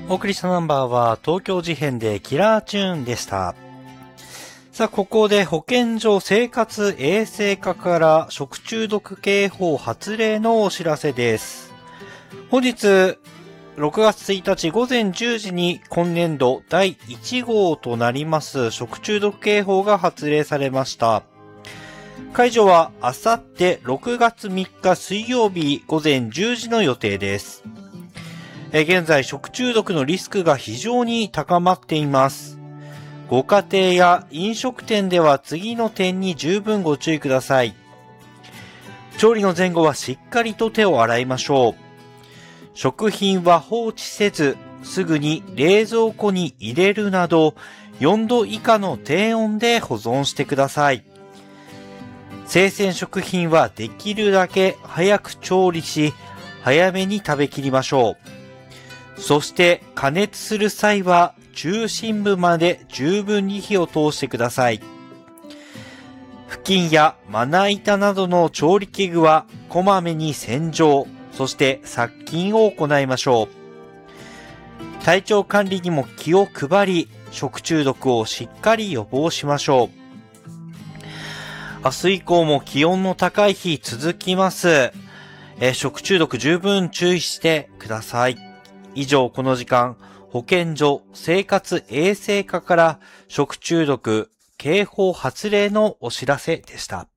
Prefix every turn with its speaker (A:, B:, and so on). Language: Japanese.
A: お送りしたナンバーは東京事変でキラーチューンでした。さあ、ここで保健所生活衛生課から食中毒警報発令のお知らせです。本日6月1日午前10時に今年度第1号となります食中毒警報が発令されました。解除はあさって6月3日水曜日午前10時の予定です。現在食中毒のリスクが非常に高まっています。ご家庭や飲食店では次の点に十分ご注意ください。調理の前後はしっかりと手を洗いましょう。食品は放置せず、すぐに冷蔵庫に入れるなど、4度以下の低温で保存してください。生鮮食品はできるだけ早く調理し、早めに食べきりましょう。そして加熱する際は中心部まで十分に火を通してください。布巾やまな板などの調理器具はこまめに洗浄、そして殺菌を行いましょう。体調管理にも気を配り、食中毒をしっかり予防しましょう。明日以降も気温の高い日続きます。食中毒十分注意してください。以上、この時間、保健所生活衛生課から食中毒警報発令のお知らせでした。